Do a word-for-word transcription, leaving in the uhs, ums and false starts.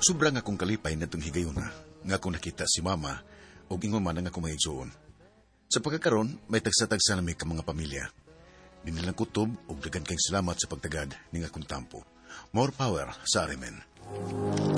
Sobra nga akong kalipay na itong higayuna, nga akong nakita si mama o ingon man nga akong mahijoon. Sa pagkakaroon, may tagsa-tagsa na may ka mga pamilya. Dinilang kutob o dagan kayong salamat sa pagtagad ng akong tampo. More power sa Arimen.